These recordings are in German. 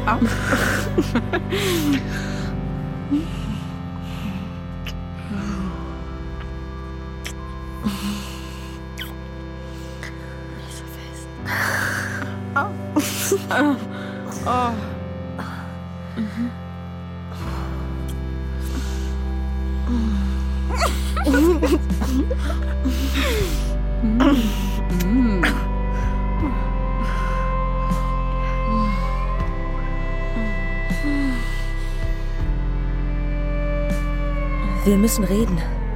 Au. Nicht so fest. Au. Oh. Mhm. Wir müssen reden.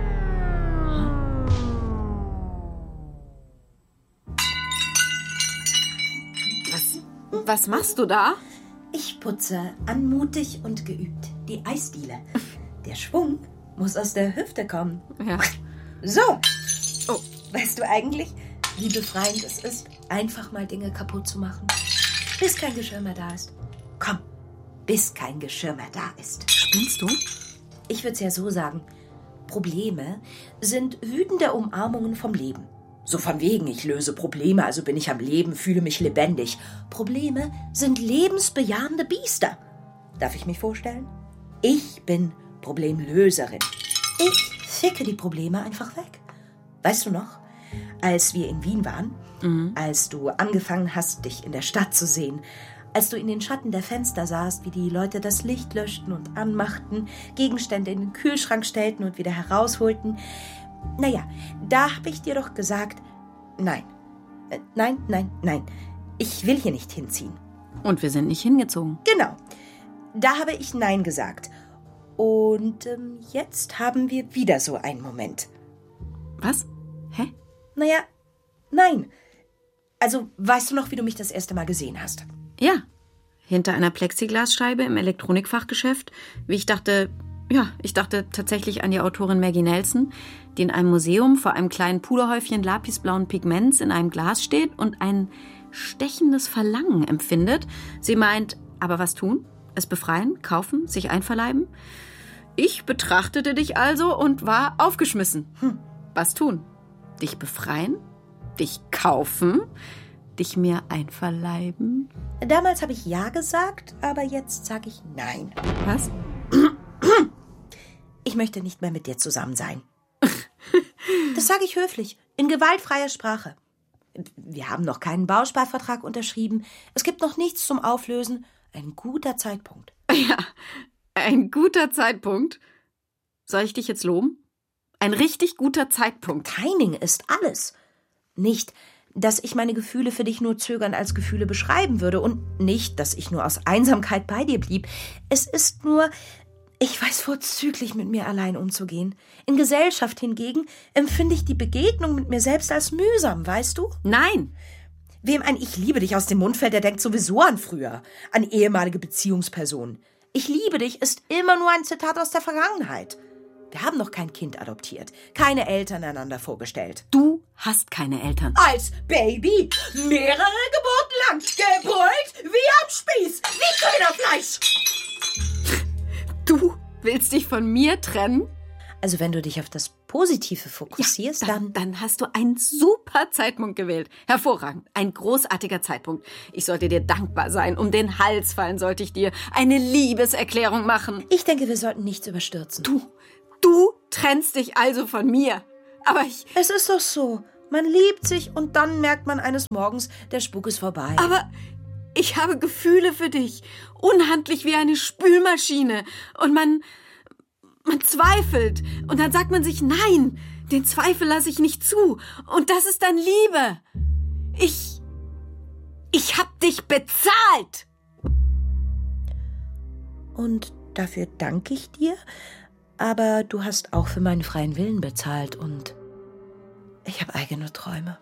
Was machst du da? Ich putze anmutig und geübt die Eisdiele. Der Schwung muss aus der Hüfte kommen. Ja. So. Oh. Weißt du eigentlich, wie befreiend es ist, einfach mal Dinge kaputt zu machen? Bis kein Geschirr mehr da ist. Komm, bis kein Geschirr mehr da ist. Spinnst du? Ich würde es ja so sagen. Probleme sind wütende Umarmungen vom Leben. So von wegen, ich löse Probleme, also bin ich am Leben, fühle mich lebendig. Probleme sind lebensbejahende Biester. Darf ich mich vorstellen? Ich bin Problemlöserin. Ich ficke die Probleme einfach weg. Weißt du noch, als wir in Wien waren, als du angefangen hast, dich in der Stadt zu sehen, als du in den Schatten der Fenster sahst, wie die Leute das Licht löschten und anmachten, Gegenstände in den Kühlschrank stellten und wieder herausholten. Naja, da habe ich dir doch gesagt, nein. Nein. Ich will hier nicht hinziehen. Und wir sind nicht hingezogen. Genau. Da habe ich Nein gesagt. Und jetzt haben wir wieder so einen Moment. Was? Hä? Naja, nein. Also, weißt du noch, wie du mich das erste Mal gesehen hast? Ja. Hinter einer Plexiglasscheibe im Elektronikfachgeschäft. Ich dachte tatsächlich an die Autorin Maggie Nelson, die in einem Museum vor einem kleinen Puderhäufchen lapisblauen Pigments in einem Glas steht und ein stechendes Verlangen empfindet. Sie meint, aber was tun? Es befreien, kaufen, sich einverleiben? Ich betrachtete dich also und war aufgeschmissen. Was tun? Dich befreien? Dich kaufen? Dich mir einverleiben? Damals habe ich Ja gesagt, aber jetzt sage ich Nein. Was? Ich möchte nicht mehr mit dir zusammen sein. Das sage ich höflich, in gewaltfreier Sprache. Wir haben noch keinen Bausparvertrag unterschrieben. Es gibt noch nichts zum Auflösen. Ein guter Zeitpunkt. Ja, ein guter Zeitpunkt. Soll ich dich jetzt loben? Ein richtig guter Zeitpunkt. Timing ist alles. Nicht, dass ich meine Gefühle für dich nur zögernd als Gefühle beschreiben würde und nicht, dass ich nur aus Einsamkeit bei dir blieb. Es ist nur, ich weiß vorzüglich, mit mir allein umzugehen. In Gesellschaft hingegen empfinde ich die Begegnung mit mir selbst als mühsam, weißt du? Nein. Wem ein Ich liebe dich aus dem Mund fällt, der denkt sowieso an früher, an ehemalige Beziehungspersonen. Ich liebe dich ist immer nur ein Zitat aus der Vergangenheit. Wir haben noch kein Kind adoptiert, keine Eltern einander vorgestellt. Du hast keine Eltern. Als Baby mehrere Geburten lang, gebrüllt wie am Spieß, wie Köderfleisch. Du willst dich von mir trennen? Also wenn du dich auf das Positive fokussierst, ja, dann hast du einen super Zeitpunkt gewählt. Hervorragend, ein großartiger Zeitpunkt. Ich sollte dir dankbar sein. Um den Hals fallen sollte ich dir eine Liebeserklärung machen. Ich denke, wir sollten nichts überstürzen. Du trennst dich also von mir. Aber Es ist doch so. Man liebt sich und dann merkt man eines Morgens, der Spuk ist vorbei. Aber ich habe Gefühle für dich. Unhandlich wie eine Spülmaschine. Und man zweifelt. Und dann sagt man sich, nein, den Zweifel lasse ich nicht zu. Und das ist dann Liebe. Ich hab dich bezahlt. Und dafür danke ich dir. Aber du hast auch für meinen freien Willen bezahlt und ich habe eigene Träume.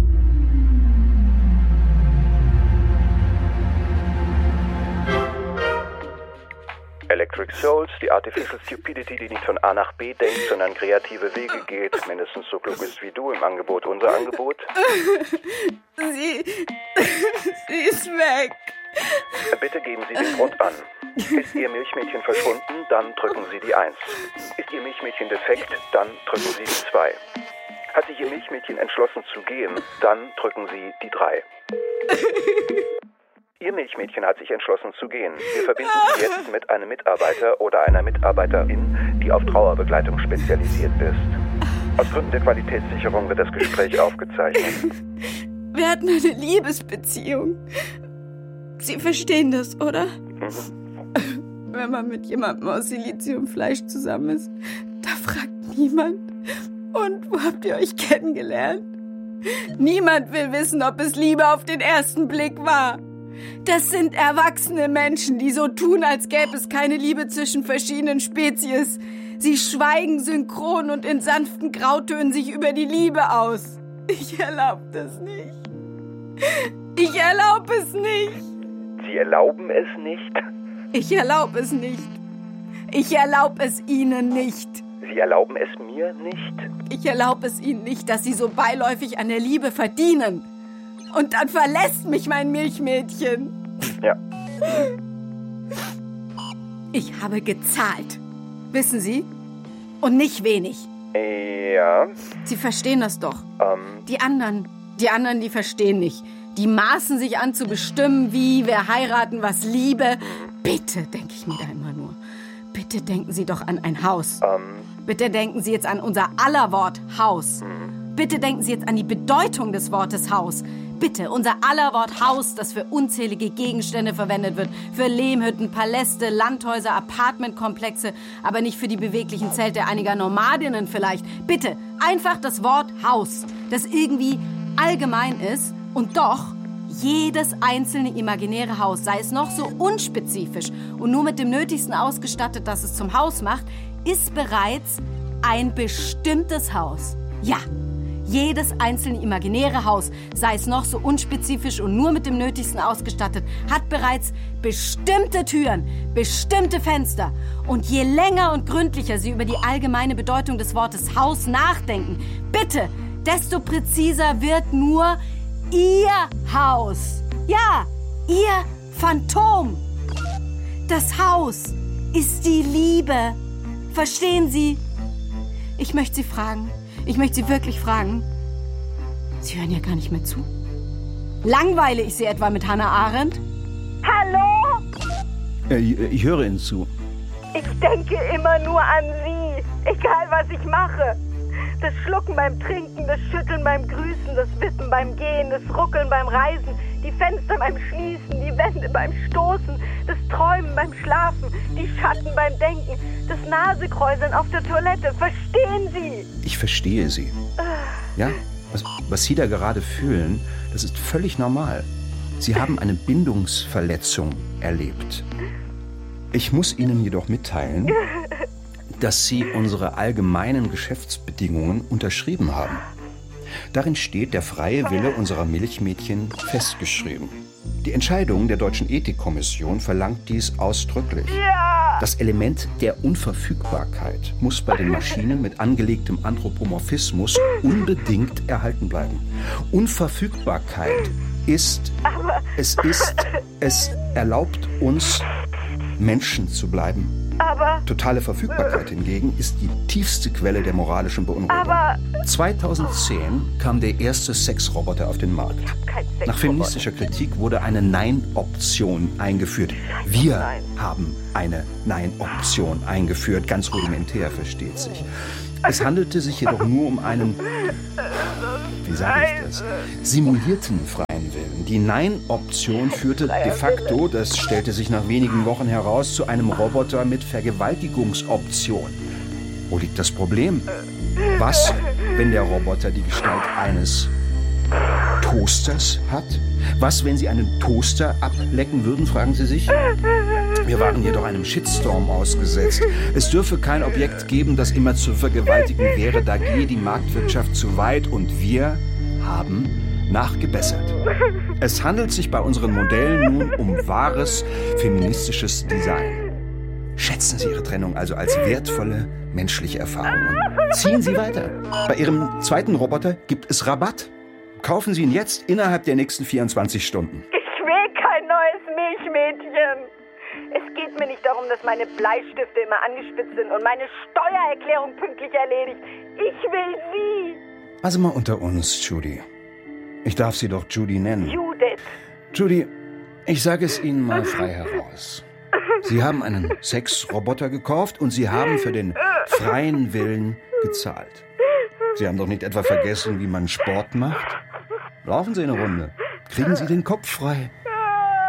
Electric Souls, die Artificial Stupidity, die nicht von A nach B denkt, sondern kreative Wege geht, mindestens so klug ist wie du, im Angebot unser Angebot. Sie ist weg. Bitte geben Sie den Grund an. Ist Ihr Milchmädchen verschwunden, dann drücken Sie die 1. Ist Ihr Milchmädchen defekt, dann drücken Sie die 2. Hat sich Ihr Milchmädchen entschlossen zu gehen, dann drücken Sie die 3. Ihr Milchmädchen hat sich entschlossen zu gehen. Wir verbinden Sie jetzt mit einem Mitarbeiter oder einer Mitarbeiterin, die auf Trauerbegleitung spezialisiert ist. Aus Gründen der Qualitätssicherung wird das Gespräch aufgezeichnet. Wir hatten eine Liebesbeziehung. Sie verstehen das, oder? Wenn man mit jemandem aus Siliziumfleisch zusammen ist, da fragt niemand. Und wo habt ihr euch kennengelernt? Niemand will wissen, ob es Liebe auf den ersten Blick war. Das sind erwachsene Menschen, die so tun, als gäbe es keine Liebe zwischen verschiedenen Spezies. Sie schweigen synchron und in sanften Grautönen sich über die Liebe aus. Ich erlaube das nicht. Ich erlaube es nicht. Sie erlauben es nicht? Ich erlaube es nicht. Ich erlaube es Ihnen nicht. Sie erlauben es mir nicht? Ich erlaube es Ihnen nicht, dass Sie so beiläufig an der Liebe verdienen. Und dann verlässt mich mein Milchmädchen. Ja. Ich habe gezahlt. Wissen Sie? Und nicht wenig. Ja. Sie verstehen das doch. Die anderen, die verstehen nicht. Die maßen sich an zu bestimmen, wie wir heiraten, was Liebe. Bitte, denke ich mir da immer nur. Bitte denken Sie doch an ein Haus. Bitte denken Sie jetzt an unser aller Wort Haus. Bitte denken Sie jetzt an die Bedeutung des Wortes Haus. Bitte, unser aller Wort Haus, das für unzählige Gegenstände verwendet wird. Für Lehmhütten, Paläste, Landhäuser, Apartmentkomplexe, aber nicht für die beweglichen Zelte einiger Nomadinnen vielleicht. Bitte, einfach das Wort Haus, das irgendwie allgemein ist und doch jedes einzelne imaginäre Haus, sei es noch so unspezifisch und nur mit dem Nötigsten ausgestattet, das es zum Haus macht, ist bereits ein bestimmtes Haus. Ja, jedes einzelne imaginäre Haus, sei es noch so unspezifisch und nur mit dem Nötigsten ausgestattet, hat bereits bestimmte Türen, bestimmte Fenster. Und je länger und gründlicher Sie über die allgemeine Bedeutung des Wortes Haus nachdenken, bitte, desto präziser wird nur Ihr Haus. Ja, Ihr Phantom. Das Haus ist die Liebe. Verstehen Sie? Ich möchte Sie fragen. Ich möchte Sie wirklich fragen. Sie hören ja gar nicht mehr zu. Langweile ich Sie etwa mit Hannah Arendt? Hallo? Ich höre Ihnen zu. Ich denke immer nur an Sie, egal was ich mache. Das Schlucken beim Trinken, das Schütteln beim Grüßen, das Wippen beim Gehen, das Ruckeln beim Reisen, die Fenster beim Schließen, die Wände beim Stoßen, das Träumen beim Schlafen, die Schatten beim Denken, das Nasekräuseln auf der Toilette. Verstehen Sie? Ich verstehe Sie. Ja, was Sie da gerade fühlen, das ist völlig normal. Sie haben eine Bindungsverletzung erlebt. Ich muss Ihnen jedoch mitteilen, dass Sie unsere allgemeinen Geschäftsbedingungen unterschrieben haben. Darin steht der freie Wille unserer Milchmädchen festgeschrieben. Die Entscheidung der Deutschen Ethikkommission verlangt dies ausdrücklich. Das Element der Unverfügbarkeit muss bei den Maschinen mit angelegtem Anthropomorphismus unbedingt erhalten bleiben. Unverfügbarkeit es erlaubt uns, Menschen zu bleiben. Totale Verfügbarkeit hingegen ist die tiefste Quelle der moralischen Beunruhigung. 2010 kam der erste Sexroboter auf den Markt. Nach feministischer Kritik wurde eine Nein-Option eingeführt. Wir haben eine Nein-Option eingeführt, ganz rudimentär, versteht sich. Es handelte sich jedoch nur um einen, wie sage ich das, simulierten freien Willen. Die Nein-Option führte de facto, das stellte sich nach wenigen Wochen heraus, zu einem Roboter mit Vergewaltigungsoption. Wo liegt das Problem? Was, wenn der Roboter die Gestalt eines Toasters hat? Was, wenn Sie einen Toaster ablecken würden, fragen Sie sich? Wir waren jedoch einem Shitstorm ausgesetzt. Es dürfe kein Objekt geben, das immer zu vergewaltigen wäre. Da gehe die Marktwirtschaft zu weit und wir haben nachgebessert. Es handelt sich bei unseren Modellen nun um wahres feministisches Design. Schätzen Sie Ihre Trennung also als wertvolle menschliche Erfahrung und ziehen Sie weiter. Bei Ihrem zweiten Roboter gibt es Rabatt. Kaufen Sie ihn jetzt innerhalb der nächsten 24 Stunden. Ich will kein neues Milchmädchen. Es geht mir nicht darum, dass meine Bleistifte immer angespitzt sind und meine Steuererklärung pünktlich erledigt. Ich will Sie. Also mal unter uns, Judy. Ich darf Sie doch Judy nennen. Judith. Judy, Ich sage es Ihnen mal frei heraus. Sie haben einen Sexroboter gekauft und Sie haben für den freien Willen gezahlt. Sie haben doch nicht etwa vergessen, wie man Sport macht? Laufen Sie eine Runde. Kriegen Sie den Kopf frei.